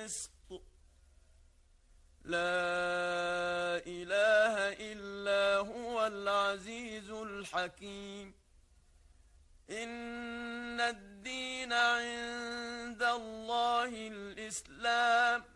القسط لا إله إلا هو العزيز الحكيم إن الدين عند الله الإسلام